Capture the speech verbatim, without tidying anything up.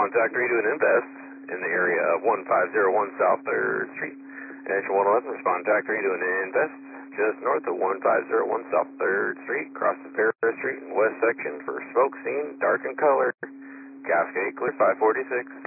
contact, are you doing invest in the area of one five zero one South third Street? Engine one eleven, respond contact, are you doing invest just north of one five zero one South third Street, across the Paris Street and west section for smoke scene, dark in color, Cascade clear five forty-six.